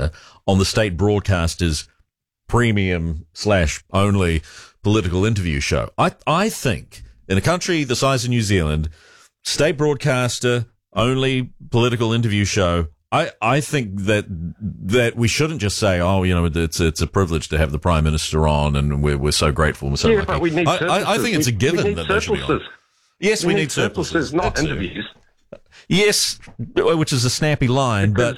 broadcaster on the state broadcaster's premium / only political interview show. I think in a country the size of New Zealand, state broadcaster, only political interview show, I think that we shouldn't just say, oh, it's a privilege to have the Prime Minister on and we're so grateful. And we're so lucky. But we need surpluses. I think it's a given we need that they should be on. Yes, we need surpluses, not interviews. Yes, which is a snappy line, but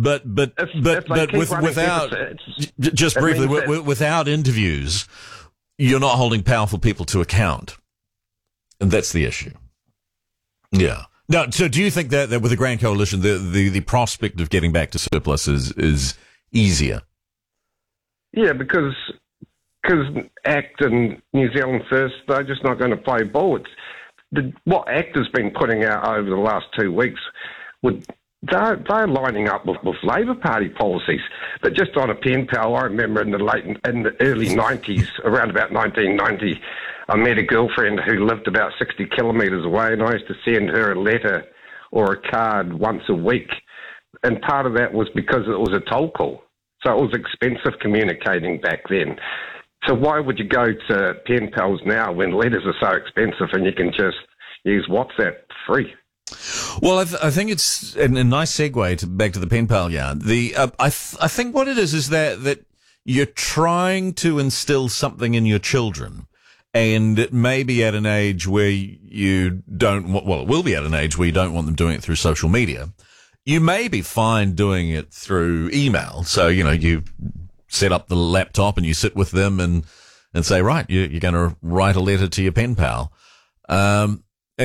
without just briefly without interviews, you're not holding powerful people to account, and that's the issue. Yeah. Now, so do you think that with the Grand Coalition, the prospect of getting back to surplus is easier? Yeah, because ACT and New Zealand First, they're just not going to play ball. What ACT has been putting out over the last 2 weeks, they're lining up with Labor Party policies. But just on a pen pal, I remember in the early 90s, around about 1990, I met a girlfriend who lived about 60 kilometres away, and I used to send her a letter or a card once a week. And part of that was because it was a toll call. So it was expensive communicating back then. So why would you go to pen pals now when letters are so expensive and you can just use WhatsApp free? Well, I think it's a nice segue back to the pen pal yard. I think what it is that you're trying to instill something in your children. And it may be at an age where you don't want, well, it will be at an age where you don't want them doing it through social media. You may be fine doing it through email. So, you set up the laptop and you sit with them and say, right, you're going to write a letter to your pen pal. And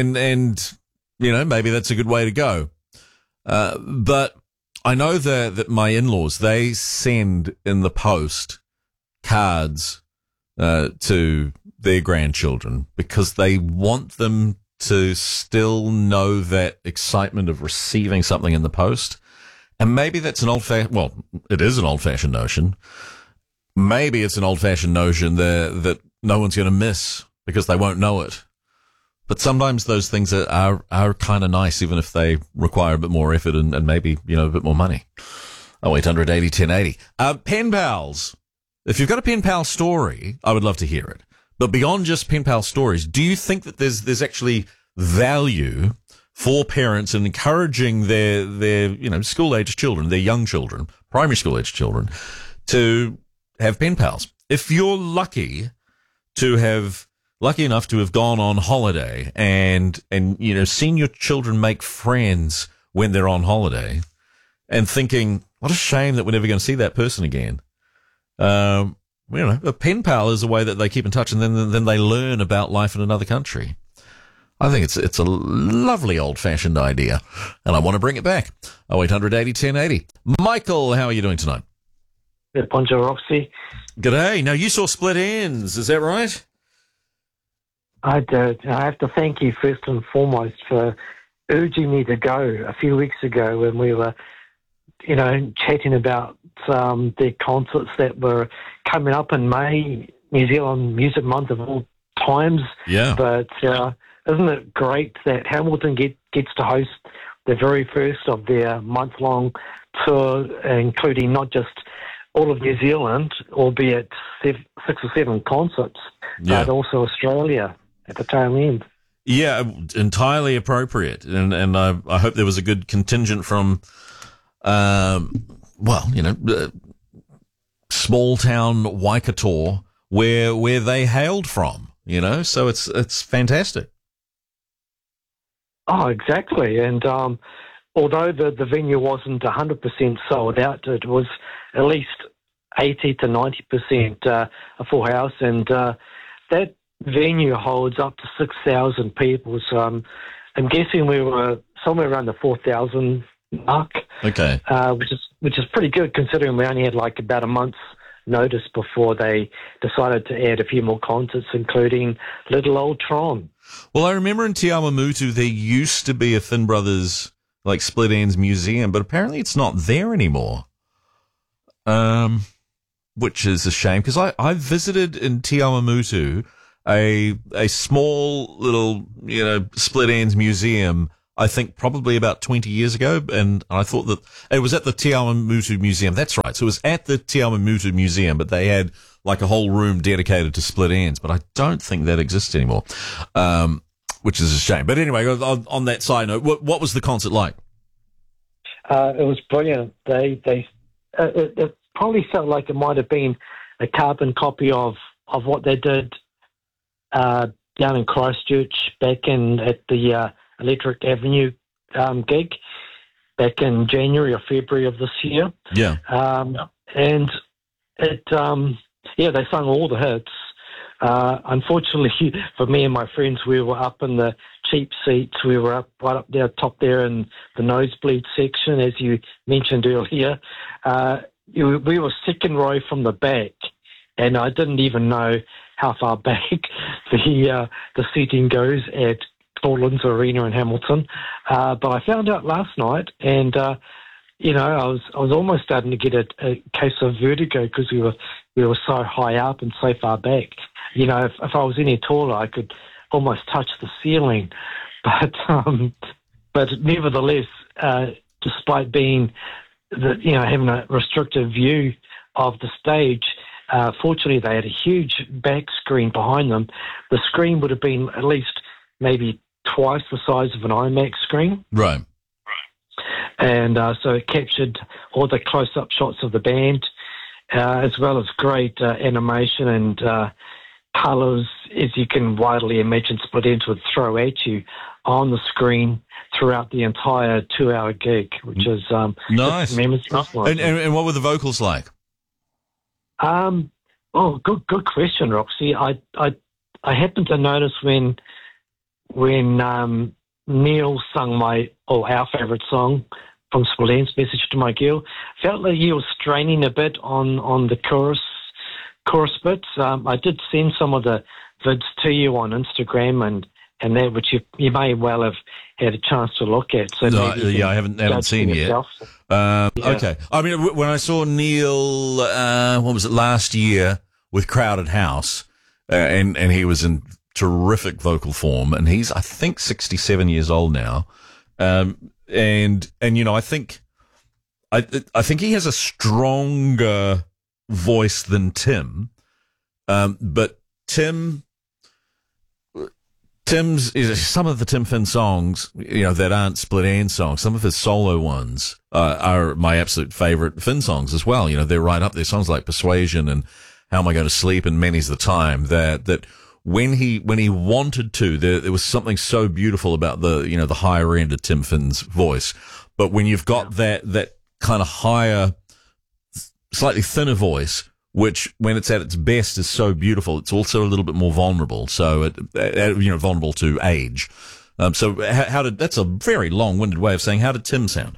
maybe that's a good way to go. But I know that my in-laws, they send in the post cards, to their grandchildren because they want them to still know that excitement of receiving something in the post. And maybe that's it is an old-fashioned notion. Maybe it's an old-fashioned notion that no one's going to miss because they won't know it. But sometimes those things are kind of nice, even if they require a bit more effort and maybe, a bit more money. 0800 80 1080. Pen pals. If you've got a pen pal story, I would love to hear it. But beyond just pen pal stories, do you think that there's actually value for parents in encouraging their school-age children, their young children, primary school-age children, to have pen pals? If you're lucky enough to have gone on holiday and seen your children make friends when they're on holiday and thinking, what a shame that we're never going to see that person again. A pen pal is a way that they keep in touch, and then they learn about life in another country. I think it's a lovely old-fashioned idea, and I want to bring it back. 0800 80 1080. Michael, how are you doing tonight? Good, bonjour, Roxy. G'day. Now, you saw Split Ends, is that right? I did. I have to thank you first and foremost for urging me to go a few weeks ago when we were, chatting about the concerts that were coming up in May, New Zealand Music Month of all times. Yeah. But isn't it great that Hamilton gets to host the very first of their month-long tour, including not just all of New Zealand, albeit 6 or 7 concerts, but also Australia at the tail end. Yeah, entirely appropriate. And I hope there was a good contingent from, small town Waikato where they hailed from, so it's fantastic. Oh, exactly. And although the venue wasn't 100% sold out, it was at least 80 to 90% a full house, and that venue holds up to 6,000 people. So I'm guessing we were somewhere around the 4,000 mark. Okay, which is pretty good considering we only had about a month's notice before they decided to add a few more concerts, including Little Old Tron. Well, I remember in Te Awamutu there used to be a Finn Brothers Split Ends museum, but apparently it's not there anymore. Which is a shame because I visited in Te Awamutu a small little Split Ends museum I think probably about 20 years ago, and I thought that it was at the Te Awamutu Museum. That's right. So it was at the Te Awamutu Museum, but they had like a whole room dedicated to split ends, but I don't think that exists anymore, which is a shame. But anyway, on that side note, what was the concert like? It was brilliant. It probably felt like it might have been a carbon copy of what they did down in Christchurch back at the Electric Avenue gig back in January or February of this year. Yeah. And it, they sung all the hits. Unfortunately for me and my friends, we were up in the cheap seats. We were up right up there, top there in the nosebleed section, as you mentioned earlier. We were second row from the back, and I didn't even know how far back the seating goes at Portland's Arena in Hamilton. But I found out last night, and I was almost starting to get a case of vertigo because we were so high up and so far back. If I was any taller, I could almost touch the ceiling. But nevertheless, despite being having a restrictive view of the stage, fortunately they had a huge back screen behind them. The screen would have been at least maybe twice the size of an IMAX screen. Right. And so it captured all the close-up shots of the band, as well as great animation and colours, as you can widely imagine Split Enz would throw at you on the screen throughout the entire 2-hour gig, which is nice. And what were the vocals like? Good question, Roxy. I happened to notice when Neil sung our favourite song from Split Enz, Message to My Girl, felt like he was straining a bit on the chorus bits. I did send some of the vids to you on Instagram and that, which you may well have had a chance to look at. So I haven't seen yet. Okay. I mean, when I saw Neil, what was it, last year with Crowded House, and he was in terrific vocal form, and he's, I think, 67 years old now. And I think he has a stronger voice than Tim. But Tim's some of the Tim Finn songs, that aren't Split Enz songs. Some of his solo ones are my absolute favorite Finn songs as well. They're right up there. Songs like Persuasion and How Am I Going to Sleep and Many's the Time. That when he wanted to, there was something so beautiful about the higher end of Tim Finn's voice. But when you've got that kind of higher, slightly thinner voice, which when it's at its best is so beautiful, it's also a little bit more vulnerable. So vulnerable to age. So how did, that's a very long-winded way of saying, how did Tim sound?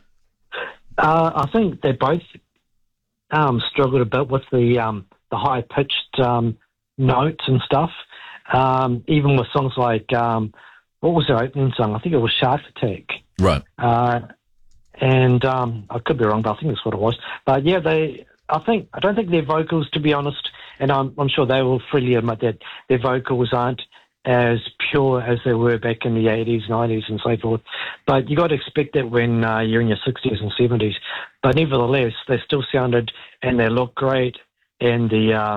I think they both struggled a bit with the high-pitched notes and stuff. Even with songs like, what was their opening song? I think it was Shark Attack. Right. And I could be wrong, but I think that's what it was. But yeah, I don't think their vocals, to be honest, and I'm sure they will freely admit that their vocals aren't as pure as they were back in the 80s, 90s, and so forth. But you got to expect that when you're in your 60s and 70s. But nevertheless, they still sounded and they looked great. And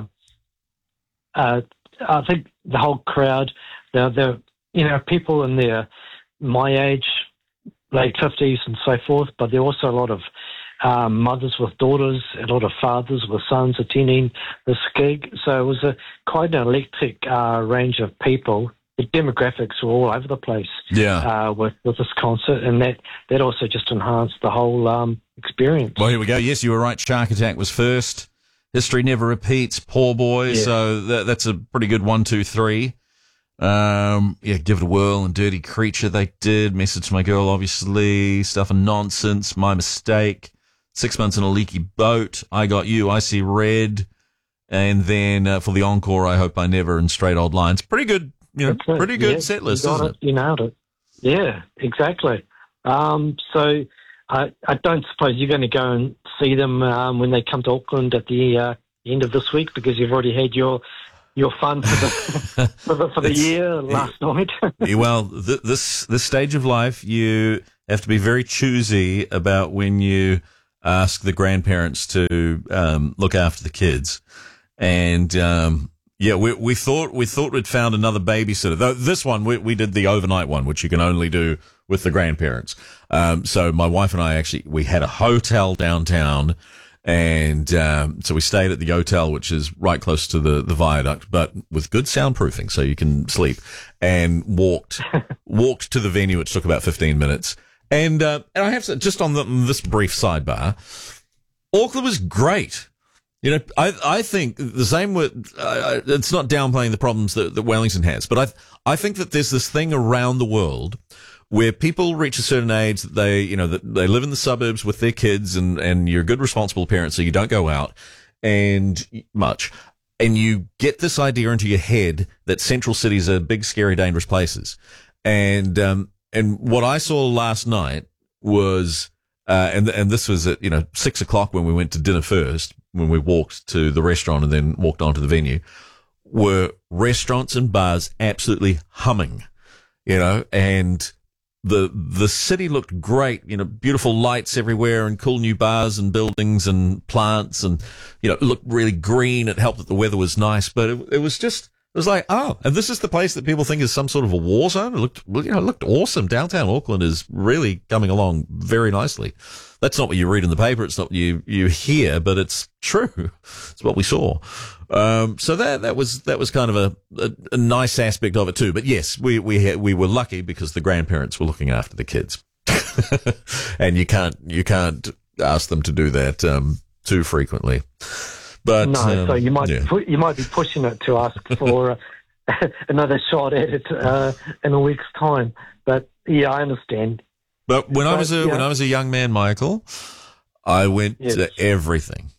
I think the whole crowd, they're people in my age, late 50s and so forth, but there are also a lot of mothers with daughters, a lot of fathers with sons attending this gig. So it was quite an eclectic range of people. The demographics were all over the place with this concert, and that also just enhanced the whole experience. Well, here we go. Yes, you were right. Shark Attack was first. History Never Repeats, Poor Boy. Yeah. So that's a pretty good 1, 2, 3. Give It a Whirl and Dirty Creature they did. Message to My Girl, obviously. Stuff and Nonsense, My Mistake. 6 Months in a Leaky Boat, I Got You, I See Red, and then for the encore, I Hope I Never, and Straight Old Lines. Pretty good, pretty good set list, isn't it? You nailed it. Yeah, exactly. So I don't suppose you're going to go and see them when they come to Auckland at the end of this week, because you've already had your your fund for the for the year last night. Well, this stage of life, you have to be very choosy about when you ask the grandparents to look after the kids. And we thought we'd found another babysitter. Though this one we did the overnight one, which you can only do with the grandparents. So my wife and I we had a hotel downtown. And so we stayed at the hotel, which is right close to the viaduct, but with good soundproofing, so you can sleep. And walked to the venue, which took about 15 minutes. And I have to, just on this brief sidebar, Auckland was great. You know, I think the same with it's not downplaying the problems that Wellington has, but I think that there's this thing around the world where people reach a certain age that they live in the suburbs with their kids and you're a good responsible parent, so you don't go out and much. And you get this idea into your head that central cities are big, scary, dangerous places. And what I saw last night was, and this was at, 6:00 when we went to dinner first, when we walked to the restaurant and then walked on to the venue, were restaurants and bars absolutely humming, and the city looked great, beautiful lights everywhere and cool new bars and buildings and plants and, it looked really green. It helped that the weather was nice, but it was like, oh, and this is the place that people think is some sort of a war zone. It looked awesome. Downtown Auckland is really coming along very nicely. That's not what you read in the paper. It's not what you hear, but it's true. It's what we saw. So that was kind of a nice aspect of it too. But yes, we were lucky because the grandparents were looking after the kids. And you can't ask them to do that, too frequently. But, no, so you might be pushing it to ask for another shot at it in a week's time. But yeah, I understand. But when I was a young man, Michael, I went to everything.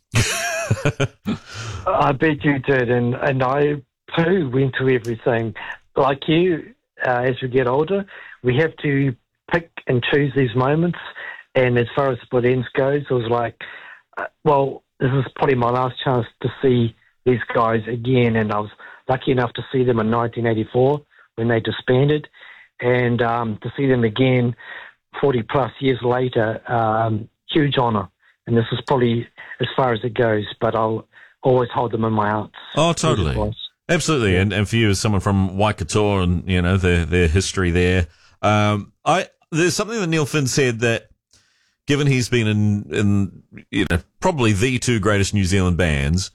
I bet you did, and I too went to everything. Like you, as we get older, we have to pick and choose these moments. And as far as Split Ends goes, it was like, this is probably my last chance to see these guys again. And I was lucky enough to see them in 1984 when they disbanded, and to see them again 40 plus years later, huge honour. And this is probably as far as it goes, but I'll always hold them in my heart. Oh, totally. Absolutely. And for you as someone from Waikato and, their history there, there's something that Neil Finn said that, given he's been in probably the two greatest New Zealand bands,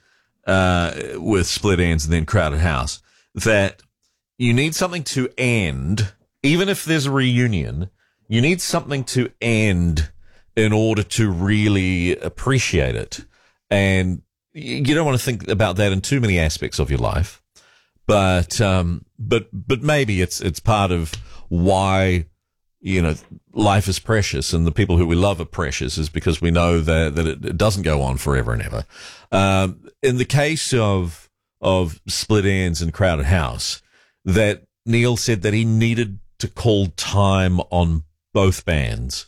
with Split Ends and then Crowded House, that you need something to end, even if there's a reunion, you need something to end in order to really appreciate it. And you don't want to think about that in too many aspects of your life, but maybe it's part of why, life is precious and the people who we love are precious, is because we know that it doesn't go on forever and ever. In the case of Split Ends and Crowded House, that Neil said that he needed to call time on both bands,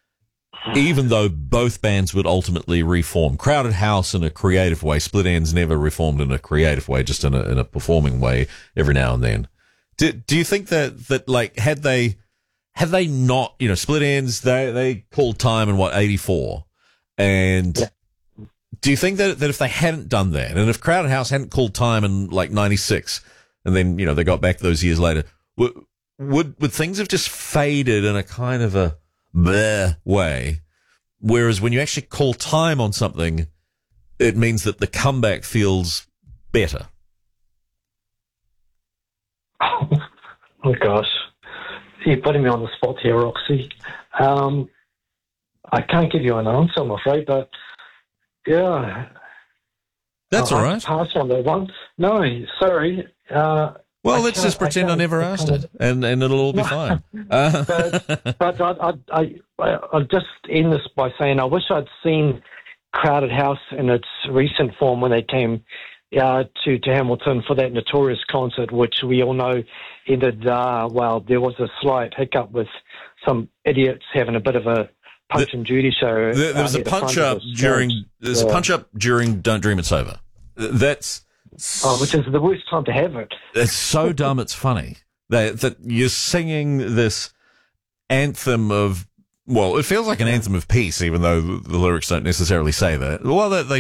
even though both bands would ultimately reform. Crowded House in a creative way, Split Ends never reformed in a creative way, just in a performing way every now and then. Do you think that like, had they not, Split Ends, they called time in 84. And do you think that if they hadn't done that, and if Crowded House hadn't called time in like 96, and then, they got back those years later, would things have just faded in a kind of a bleh way? Whereas when you actually call time on something, it means that the comeback feels better. Oh gosh. You're putting me on the spot here, Roxy. I can't give you an answer, I'm afraid, but yeah. That's all right. Pass on that one. No, sorry. Let's just pretend I never asked it, and it'll all be fine. But I'll just end this by saying I wish I'd seen Crowded House in its recent form when they came to Hamilton for that Notorious concert, which we all know ended, there was a slight hiccup with some idiots having a bit of a Punch and Judy show. There was a punch up during Don't Dream It's Over. That's which is the worst time to have it. It's so dumb, it's funny. That you're singing this anthem of, well, it feels like an anthem of peace, even though the lyrics don't necessarily say that. Well, they